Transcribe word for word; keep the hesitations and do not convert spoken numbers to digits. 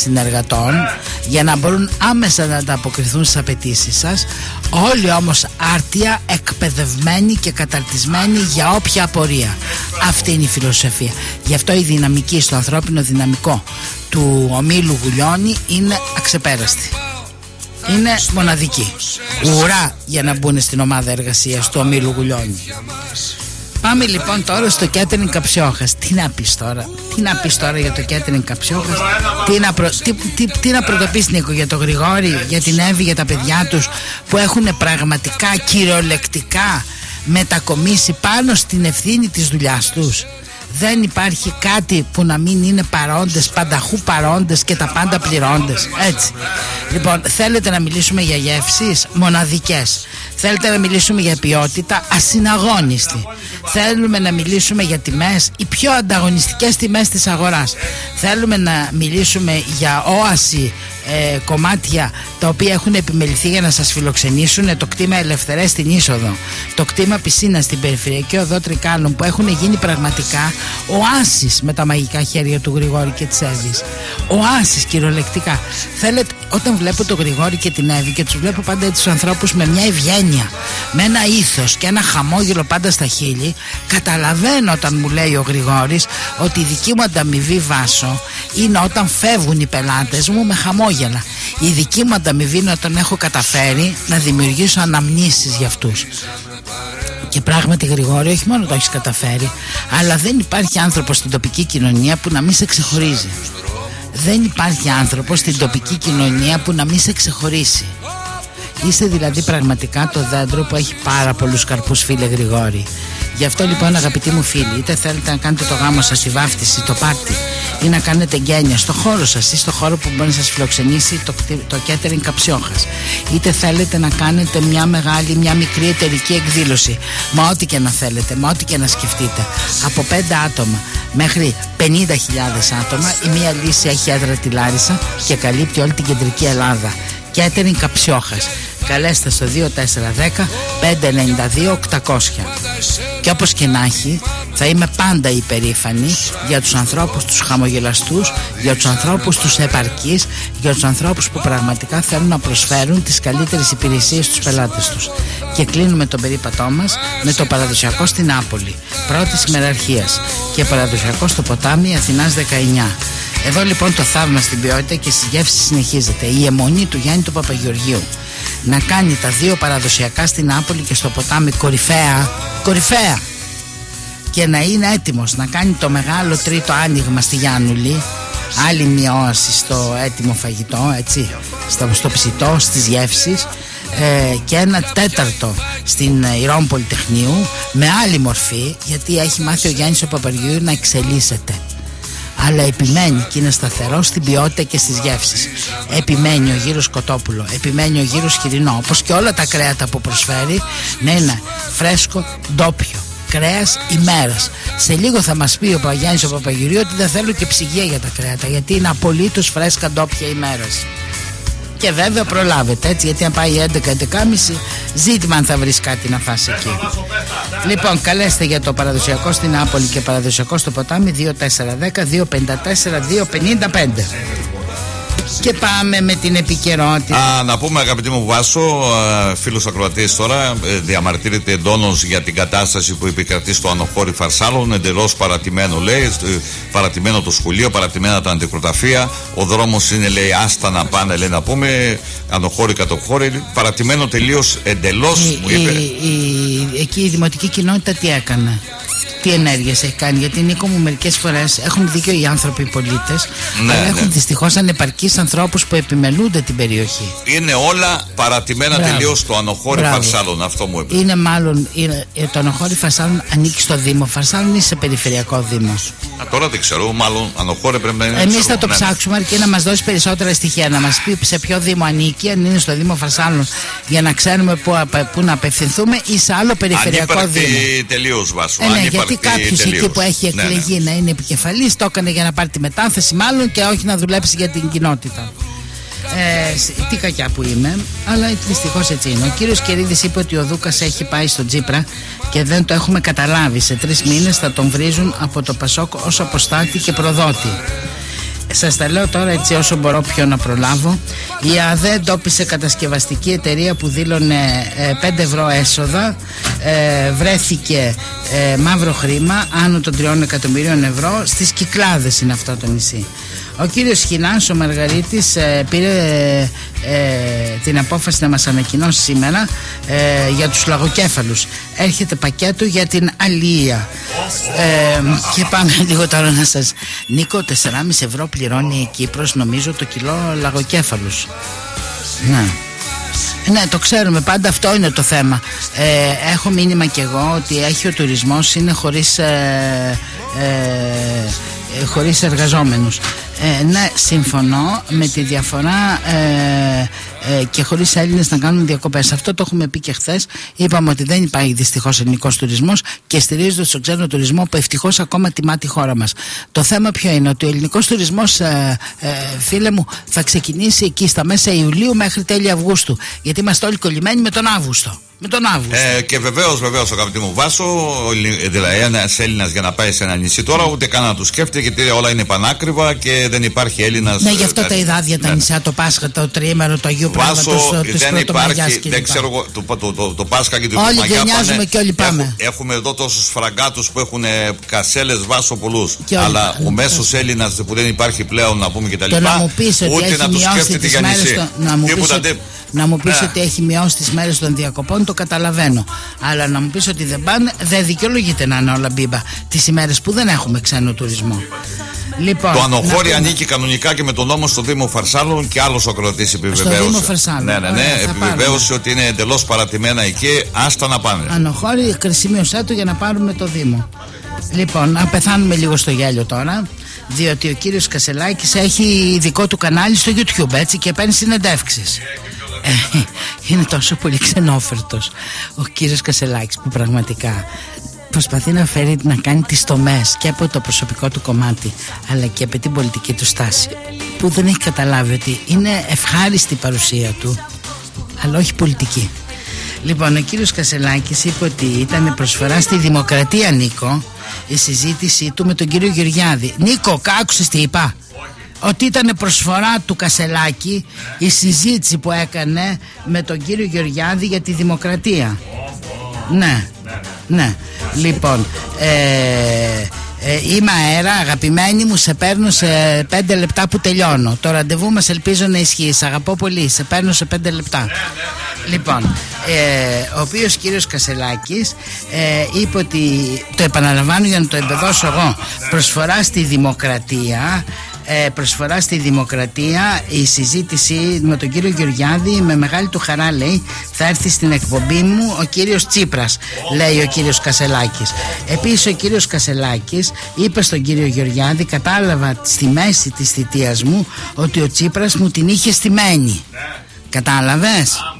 συνεργατών για να μπορούν άμεσα να ανταποκριθούν στις απαιτήσεις σας. Όλοι όμως άρτια, εκπαιδευμένοι και καταρτισμένοι για όποια απορία. Αυτή είναι η φιλοσοφία. Γι' αυτό η δυναμική στο ανθρώπινο δυναμικό του ομίλου Γουλιώνη είναι αξεπέραστη. Είναι μοναδική. Ουρά για να μπουν στην ομάδα εργασίας του ομίλου Γουλιώνη. Πάμε λοιπόν τώρα στο catering Καψιόχας. Τι να πεις τώρα, τι να πεις τώρα για το catering Καψιόχας, τι να, προ, τι, τι, τι να πρωτοπείς, Νίκο, για το Γρηγόρη, για την Εύη, για τα παιδιά τους που έχουν πραγματικά κυριολεκτικά μετακομίσει πάνω στην ευθύνη της δουλειάς τους. Δεν υπάρχει κάτι που να μην είναι παρόντες, πανταχού παρόντες και τα πάντα πληρόντες. Έτσι. Λοιπόν, θέλετε να μιλήσουμε για γεύσεις μοναδικές. Θέλετε να μιλήσουμε για ποιότητα ασυναγώνιστη. Θέλουμε να μιλήσουμε για τιμές, οι πιο ανταγωνιστικές τιμές της αγοράς. Θέλουμε να μιλήσουμε για όαση ε, κομμάτια τα οποία έχουν επιμεληθεί για να σας φιλοξενήσουν. Το κτήμα Ελευθερές στην είσοδο, το κτήμα Πισίνα στην περιφερειακή οδό Τρικάλων, που έχουν γίνει πραγματικά οάσεις με τα μαγικά χέρια του Γρηγόρη και της Εύης. Οάσεις κυριολεκτικά. Θέλετε, όταν βλέπω τον Γρηγόρη και την Εύη και τους βλέπω πάντα τους ανθρώπους με μια ευγένεια, με ένα ήθος και ένα χαμόγελο πάντα στα χείλη, καταλαβαίνω όταν μου λέει ο Γρηγόρης ότι η δική μου ανταμοιβή, Βάσο, είναι όταν φεύγουν οι πελάτες μου με χαμόγελα. Η δική μου ανταμοιβή είναι όταν έχω καταφέρει να δημιουργήσω αναμνήσεις για αυτούς. Και πράγματι, Γρηγόρη, όχι μόνο το έχεις καταφέρει, αλλά δεν υπάρχει άνθρωπος στην τοπική κοινωνία που να μην σε ξεχωρίζει. Δεν υπάρχει άνθρωπος στην τοπική κοινωνία που να μην σε ξεχωρίσει. Είστε δηλαδή πραγματικά το δέντρο που έχει πάρα πολλούς καρπούς, φίλε Γρηγόρη. Γι' αυτό λοιπόν, αγαπητοί μου φίλοι, είτε θέλετε να κάνετε το γάμο σας, τη βάφτιση, το πάρτι, ή να κάνετε γένεια στο χώρο σας ή στο χώρο που μπορεί να σας φιλοξενήσει το, το catering Καψιόχας, είτε θέλετε να κάνετε μια μεγάλη, μια μικρή εταιρική εκδήλωση, μα ό,τι και να θέλετε, μα ό,τι και να σκεφτείτε, από πέντε άτομα μέχρι πενήντα χιλιάδες άτομα, η μία λύση έχει έδρα τη Λάρισα και καλύπτει όλη την κεντρική Ελλάδα. Catering Καψιόχας. Καλέστε στο δύο τέσσερα ένα μηδέν πέντε εννιά δύο οκτακόσια. Και όπως και να έχει, θα είμαι πάντα υπερήφανη για τους ανθρώπους τους χαμογελαστούς, για τους ανθρώπους τους επαρκείς, για τους ανθρώπους που πραγματικά θέλουν να προσφέρουν τις καλύτερες υπηρεσίες στους πελάτες τους. Και κλείνουμε τον περίπατό μας με το παραδοσιακό στην Νάπολη, πρώτης ημεραρχίας, και παραδοσιακό στο ποτάμι Αθηνάς δεκαεννιά. Εδώ λοιπόν το θαύμα στην ποιότητα και στις γεύσεις συνεχίζεται. Η αιμονή του Γιάννη του Παπαγεωργίου να κάνει τα δύο παραδοσιακά στην Νάπολη και στο ποτάμι κορυφαία, κορυφαία, και να είναι έτοιμος να κάνει το μεγάλο τρίτο άνοιγμα στη Γιάννουλη, άλλη μια όαση στο έτοιμο φαγητό, έτσι, στο, στο ψητό, στις γεύσεις, ε, και ένα τέταρτο στην Ηρών Πολυτεχνείου με άλλη μορφή, γιατί έχει μάθει ο Γιάννης ο Παπαγεωργίου να εξελίσσεται. Αλλά επιμένει και είναι σταθερό στην ποιότητα και στις γεύσεις. Επιμένει ο γύρος Κοτόπουλο, επιμένει ο γύρος Χοιρινό, όπως και όλα τα κρέατα που προσφέρει, να είναι φρέσκο, ντόπιο, κρέας ημέρας. Σε λίγο θα μας πει ο Παγιάννης ο Παπαγεωργίου ότι δεν θέλω και ψυγεία για τα κρέατα, γιατί είναι απολύτως φρέσκα, ντόπια ημέρας. Και βέβαια προλάβετε, έτσι, γιατί αν πάει έντεκα έντεκα και μισή, ζήτημα αν θα βρεις κάτι να φας εκεί. Λοιπόν, καλέστε για το παραδοσιακό στην Νάπολη και παραδοσιακό στο ποτάμι δύο τέσσερα ένα μηδέν δύο πέντε τέσσερα δύο πέντε πέντε. Και πάμε με την επικαιρότητα. Α, να πούμε, αγαπητοί μου Βάσο, φίλος ακροατής τώρα, διαμαρτύρεται εντόνως για την κατάσταση που επικρατεί στο Ανοχώρι Φαρσάλων. Εντελώς παρατημένο, λέει, παρατημένο το σχολείο, παρατημένα τα αντικροταφεία. Ο δρόμος είναι, λέει, άστα να πάνε, λέει, να πούμε, Ανοχώρι κατοχώρι. Παρατημένο τελείως, εντελώς, η, μου είπε. Η, η, εκεί η δημοτική κοινότητα τι έκανε? Τι ενέργειες έχει κάνει? Γιατί, Νίκο μου, μερικές φορές έχουν δίκιο οι άνθρωποι, οι πολίτες, ναι, αλλά έχουν ναι. δυστυχώς ανεπαρκείς ανθρώπους που επιμελούνται την περιοχή. Είναι όλα παρατημένα τελείως στο Ανοχώρι Φαρσάλων, αυτό μου είπε. Είναι μάλλον, είναι, το Ανοχώρι Φαρσάλων ανήκει στο Δήμο Φαρσάλων ή σε περιφερειακό Δήμο? Α, τώρα δεν ξέρω, μάλλον Ανοχώρι πρέπει να είναι. Εμείς θα το ναι, ψάξουμε, αρκεί να μας δώσει περισσότερα στοιχεία, να μας πει σε ποιο Δήμο ανήκει, αν είναι στο Δήμο Φαρσάλων, για να ξέρουμε πού, πού να απευθυνθούμε, ή σε άλλο περιφερειακό Δήμο. Τελείως, Βάσο. Ε, ναι, γιατί κάποιος εκεί που έχει εκλεγεί, ναι, ναι, να είναι επικεφαλής, το έκανε για να πάρει τη μετάθεση μάλλον και όχι να δουλέψει για την κοινότητα. Ε, τι κακιά που είμαι, αλλά δυστυχώς έτσι είναι. Ο κύριος Κερίδης είπε ότι ο Δούκας έχει πάει στο Τσίπρα και δεν το έχουμε καταλάβει. Σε τρεις μήνες θα τον βρίζουν από το Πασόκ ως αποστάτη και προδότη. σας τα λέω τώρα έτσι όσο μπορώ πιο να προλάβω. Η ΑΔΕ εντόπισε κατασκευαστική εταιρεία που δήλωνε ε, πέντε ευρώ έσοδα, ε, βρέθηκε ε, μαύρο χρήμα άνω των τριών εκατομμυρίων ευρώ. Στις Κυκλάδες είναι αυτό το νησί. Ο κύριος Χινάς, ο Μαργαρίτης, ε, πήρε ε, την απόφαση να μας ανακοινώσει σήμερα ε, για τους λαγοκέφαλους. Έρχεται πακέτο για την αλία. Ε, και πάμε λίγο τώρα να σας... Νίκο, τέσσερα κόμμα πέντε ευρώ πληρώνει η Κύπρος, νομίζω, το κιλό λαγοκέφαλους. Ναι. Ναι, το ξέρουμε, πάντα αυτό είναι το θέμα. Ε, έχω μήνυμα κι εγώ ότι έχει ο τουρισμός, είναι χωρίς, ε, ε, χωρίς εργαζόμενους. Ε, ναι, συμφωνώ, με τη διαφορά ε, ε, και χωρίς Έλληνες να κάνουν διακοπές. Αυτό το έχουμε πει και χθες. Είπαμε ότι δεν υπάρχει δυστυχώς ελληνικός τουρισμός και στηρίζονται στον ξένο τουρισμό που ευτυχώς ακόμα τιμά τη χώρα μας. Το θέμα ποιο είναι? Ότι ο ελληνικός τουρισμός, ε, ε, φίλε μου, θα ξεκινήσει εκεί στα μέσα Ιουλίου μέχρι τέλη Αυγούστου. Γιατί είμαστε όλοι κολλημένοι με τον Αύγουστο. Με τον Αύγουστο. Ε, και βεβαίως, βεβαίως, αγαπητή μου Βάσο, δηλαδή ένας Έλληνας για να πάει σε ένα νησί τώρα ούτε καν να του σκέφτεται, γιατί όλα είναι πανάκριβα και δεν υπάρχει Έλληνας. Ναι, γι' αυτό τα είδα τα νησιά, το Πάσχα, το Τρίμερο, το Αγίου Πνεύματος, το Πρωτομαγιάς κλπ. Δεν ξέρω εγώ, το, το, το, το Πάσχα και το Όλοι γενιάζουμε και όλοι πάμε. Έχουμε, έχουμε εδώ τόσους φραγκάτους που έχουν κασέλες, Βάσο, πολλούς. Αλλά ο μέσος Έλληνας που δεν υπάρχει πλέον, να πούμε, κτλ. Ούτε να του σκέφτεται για νησί. Να μου πεις ότι έχει μειώσει τις μέρες των διακοπών, το καταλαβαίνω. Αλλά να μου πεις ότι δεν πάνε, δεν δικαιολογείται να είναι όλα μπίμπα τις ημέρες που δεν έχουμε ξένο τουρισμό. Λοιπόν, το Ανοχώρι ανήκει κανονικά και με τον νόμο στο Δήμο Φαρσάλων και άλλος ο ακροατής επιβεβαίωσε. Στο Δήμο Φαρσάλων. Ναι, ναι, ναι, επιβεβαίωσε ότι είναι εντελώς παρατημένα εκεί, άστα να πάνε. Ανοχώρι, χρησιμίωσέ το για να πάρουμε το Δήμο. Λοιπόν, να πεθάνουμε λίγο στο γέλιο τώρα, διότι ο κύριος Κασελάκης έχει δικό του κανάλι στο YouTube, έτσι, και παίρνει συνεντεύξεις. Ε, είναι τόσο πολύ ξενόφερτος ο κύριος Κασελάκης που πραγματικά προσπαθεί να φέρει, να κάνει τις τομές και από το προσωπικό του κομμάτι αλλά και από την πολιτική του στάση, που δεν έχει καταλάβει ότι είναι ευχάριστη η παρουσία του αλλά όχι πολιτική. Λοιπόν, ο κύριος Κασελάκης είπε ότι ήταν προσφορά στη Δημοκρατία, Νίκο, η συζήτησή του με τον κύριο Γεωργιάδη. Νίκο, άκουσες τι είπα? Ότι ήταν προσφορά του Κασελάκη η συζήτηση που έκανε με τον κύριο Γεωργιάδη για τη Δημοκρατία. Ναι, ναι. Λοιπόν, ε, ε, είμαι αέρα, αγαπημένη μου, σε παίρνω σε πέντε λεπτά που τελειώνω. Το ραντεβού μας ελπίζω να ισχύει. Σε αγαπώ πολύ, σε παίρνω σε πέντε λεπτά. Λοιπόν, ε, ο οποίος κύριος Κασελάκης ε, είπε ότι, το επαναλαμβάνω για να το εμπεδώσω εγώ, προσφορά στη Δημοκρατία. Ε, προσφορά στη Δημοκρατία, η συζήτηση με τον κύριο Γεωργιάδη, με μεγάλη του χαρά, λέει, θα έρθει στην εκπομπή μου ο κύριος Τσίπρας, λέει ο κύριος Κασελάκης. Επίσης ο κύριος Κασελάκης είπε στον κύριο Γεωργιάδη, κατάλαβα στη μέση της θητείας μου ότι ο Τσίπρας μου την είχε στημένη. Κατάλαβες?